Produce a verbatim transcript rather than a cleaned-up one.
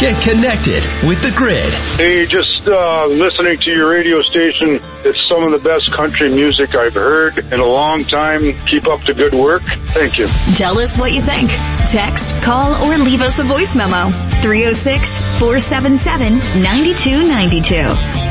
Get connected with The Grid. Hey, just uh, listening to your radio station. It's some of the best country music I've heard in a long time. Keep up the good work. Thank you. Tell us what you think. Text, call, or leave us a voice memo. three oh six, four seven seven, nine two nine two.